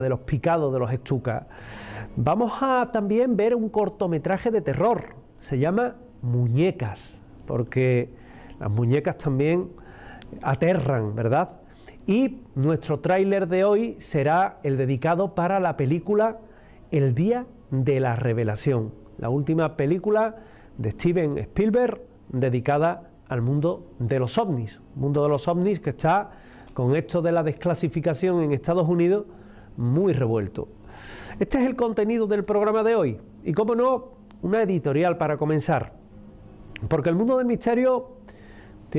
de los picados de los estucas. Vamos a también ver un cortometraje de terror, se llama Muñecas, porque las muñecas también aterran, ¿verdad? Y nuestro tráiler de hoy será el dedicado para la película El Día de la Revelación, la última película de Steven Spielberg dedicada al mundo de los ovnis, que está con esto de la desclasificación en Estados Unidos muy revuelto. Este es el contenido del programa de hoy y, como no, una editorial para comenzar, porque el mundo del misterio